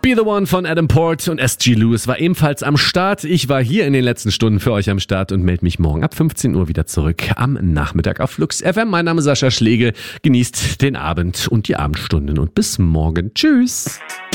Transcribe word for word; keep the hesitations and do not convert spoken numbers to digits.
Be The One von Adam Port und S G Lewis war ebenfalls am Start. Ich war hier in den letzten Stunden für euch am Start und melde mich morgen ab fünfzehn Uhr wieder zurück am Nachmittag auf Flux F M. Mein Name ist Sascha Schläge. Genießt den Abend und die Abendstunden und bis morgen. Tschüss.